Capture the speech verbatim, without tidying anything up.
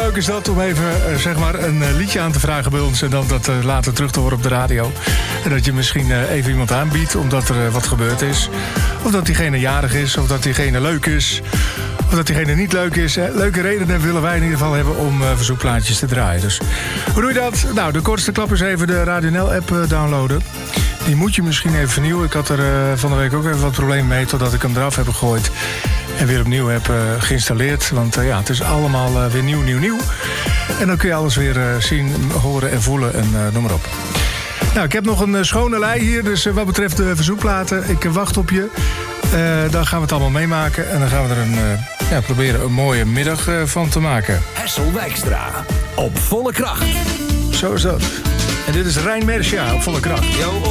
leuk is dat om even uh, zeg maar een uh, liedje aan te vragen bij ons... en dan dat uh, later terug te horen op de radio. En dat je misschien uh, even iemand aanbiedt omdat er uh, wat gebeurd is. Of dat diegene jarig is, of dat diegene leuk is... of dat diegene niet leuk is. Uh, leuke redenen willen wij in ieder geval hebben om uh, verzoekplaatjes te draaien. Dus hoe doe je dat? Nou, de kortste klap is even de Radio N L-app uh, downloaden. Die moet je misschien even vernieuwen. Ik had er uh, van de week ook even wat problemen mee... totdat ik hem eraf heb gegooid en weer opnieuw heb uh, geïnstalleerd. Want uh, ja, het is allemaal uh, weer nieuw, nieuw, nieuw. En dan kun je alles weer uh, zien, horen en voelen en uh, noem maar op. Nou, ik heb nog een uh, schone lei hier. Dus uh, wat betreft de verzoekplaten, ik uh, wacht op je. Uh, dan gaan we het allemaal meemaken. En dan gaan we er een, uh, ja, proberen een mooie middag uh, van te maken. Hessel Wijkstra, op volle kracht. Zo is dat. En dit is Rijn Mercia op volle kracht. Yo.